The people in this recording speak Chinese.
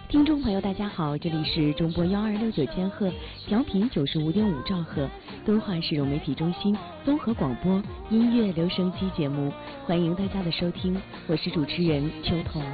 听众朋友，大家好，这里是中波1269千赫，调频95.5兆赫，敦化市容媒体中心综合广播音乐留声机节目，欢迎大家的收听，我是主持人秋彤。